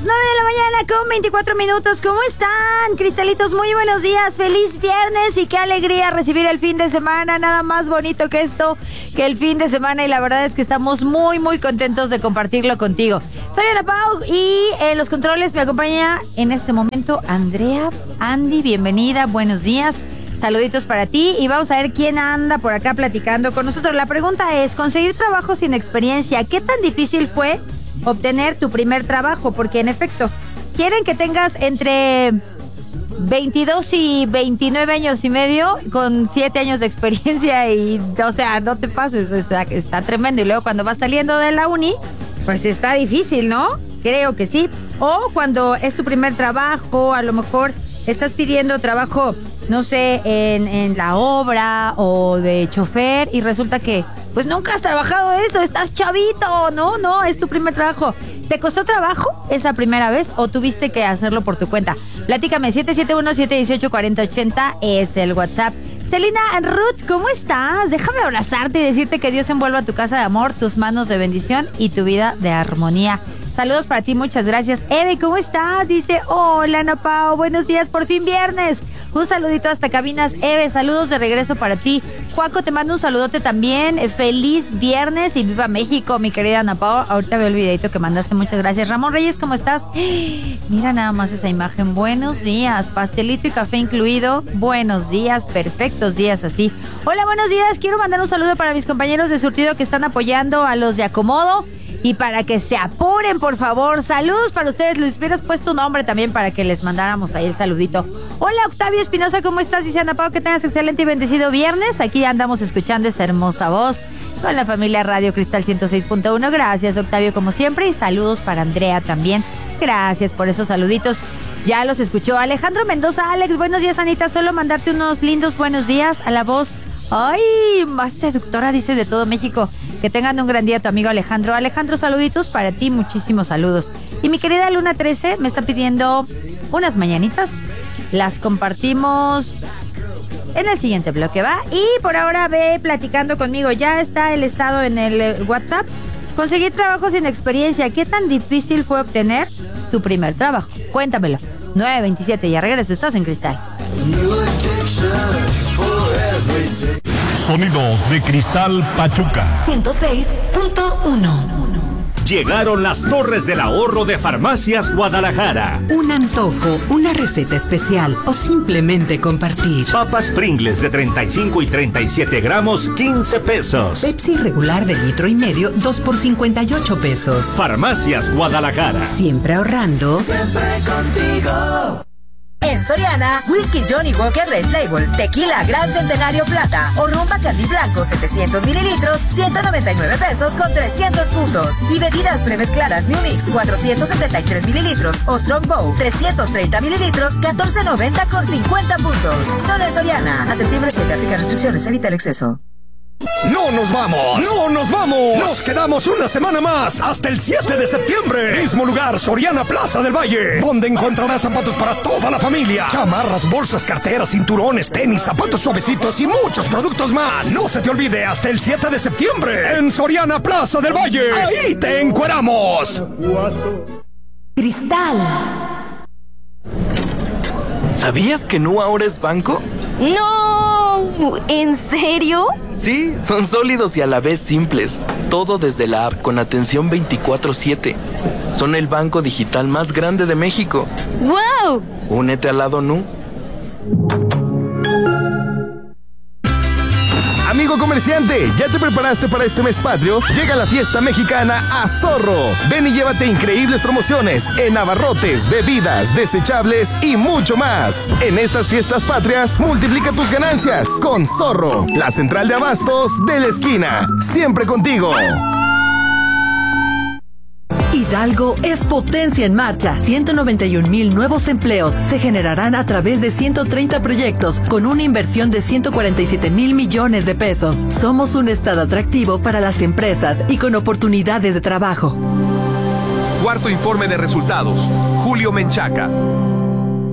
9 de la mañana con 24 minutos. ¿Cómo están, cristalitos? Muy buenos días, feliz viernes y qué alegría recibir el fin de semana. Nada más bonito que esto, que el fin de semana, y la verdad es que estamos muy, muy contentos de compartirlo contigo. Soy Ana Pau y en los controles me acompaña en este momento Andrea. Andy, bienvenida, buenos días. Saluditos para ti y vamos a ver quién anda por acá platicando con nosotros. La pregunta es, conseguir trabajo sin experiencia, ¿qué tan difícil fue obtener tu primer trabajo? Porque en efecto, quieren que tengas entre 22 y 29 años y medio con 7 años de experiencia y, o sea, no te pases, está tremendo. Y luego cuando vas saliendo de la uni, pues está difícil, ¿no? Creo que sí. O cuando es tu primer trabajo, a lo mejor estás pidiendo trabajo, no sé, en la obra o de chofer y resulta que pues nunca has trabajado de eso, estás chavito, no, es tu primer trabajo. ¿Te costó trabajo esa primera vez o tuviste que hacerlo por tu cuenta? Platícame, 771-718-4080 es el WhatsApp. Celina Ruth, ¿cómo estás? Déjame abrazarte y decirte que Dios envuelva tu casa de amor, tus manos de bendición y tu vida de armonía. Saludos para ti, muchas gracias. Eve, ¿cómo estás? Dice, hola, Ana Pao, buenos días, por fin viernes. Un saludito hasta Cabinas. Eve, saludos de regreso para ti. Juaco, te mando un saludote también. Feliz viernes y viva México, mi querida Ana Pao. Ahorita veo el videito que mandaste, muchas gracias. Ramón Reyes, ¿cómo estás? Mira nada más esa imagen. Buenos días, pastelito y café incluido. Buenos días, perfectos días así. Hola, buenos días. Quiero mandar un saludo para mis compañeros de surtido que están apoyando a los de Acomodo. Y para que se apuren, por favor. Saludos para ustedes. Les hubieras puesto un nombre también para que les mandáramos ahí el saludito. Hola, Octavio Espinosa, ¿cómo estás? Dice Ana Pao, que tengas excelente y bendecido viernes. Aquí andamos escuchando esa hermosa voz con la familia Radio Cristal 106.1. Gracias, Octavio, como siempre. Y saludos para Andrea también. Gracias por esos saluditos. Ya los escuchó Alejandro Mendoza. Alex, buenos días, Anita. Solo mandarte unos lindos buenos días a la voz. Ay, más seductora, dice, de todo México. Que tengan un gran día, tu amigo Alejandro. Alejandro, saluditos para ti, muchísimos saludos. Y mi querida Luna 13 me está pidiendo unas mañanitas. Las compartimos en el siguiente bloque, ¿va? Y por ahora ve platicando conmigo. Ya está el estado en el WhatsApp. Conseguir trabajo sin experiencia. ¿Qué tan difícil fue obtener tu primer trabajo? Cuéntamelo. 9:27, ya regreso, estás en Cristal. Sonidos de Cristal Pachuca 106.1. Llegaron las Torres del Ahorro de Farmacias Guadalajara. Un antojo, una receta especial o simplemente compartir. Papas Pringles de 35 y 37 gramos, 15 pesos. Pepsi regular de 1,5 litros, 2 por 58 pesos. Farmacias Guadalajara. Siempre ahorrando. Siempre contigo. En Soriana, Whisky Johnny Walker Red Label, Tequila Gran Centenario Plata o Ron Bacardi Blanco 700 mililitros, 199 pesos con 300 puntos. Y bebidas premezcladas New Mix 473 mililitros o Strongbow 330 mililitros, 14.90 con 50 puntos. Solo en Soriana. A septiembre 7, aplica restricciones, evita el exceso. ¡No nos vamos! ¡No nos vamos! Nos quedamos una semana más hasta el 7 de septiembre. Mismo lugar, Soriana Plaza del Valle, donde encontrarás zapatos para toda la familia. Chamarras, bolsas, carteras, cinturones, tenis, zapatos suavecitos y muchos productos más. No se te olvide, hasta el 7 de septiembre en Soriana Plaza del Valle. ¡Ahí te encueramos! Cristal. ¿Sabías que Nu ahora es banco? ¡No! ¿En serio? Sí, son sólidos y a la vez simples. Todo desde la app con atención 24/7. Son el banco digital más grande de México. ¡Wow! Únete al lado Nu. Amigo comerciante, ¿ya te preparaste para este mes patrio? Llega la fiesta mexicana a Zorro. Ven y llévate increíbles promociones en abarrotes, bebidas, desechables y mucho más. En estas fiestas patrias, multiplica tus ganancias con Zorro, la central de abastos de la esquina. Siempre contigo. Hidalgo es potencia en marcha. 191,000 nuevos empleos se generarán a través de 130 proyectos con una inversión de 147,000 millones de pesos. Somos un estado atractivo para las empresas y con oportunidades de trabajo. Cuarto informe de resultados. Julio Menchaca.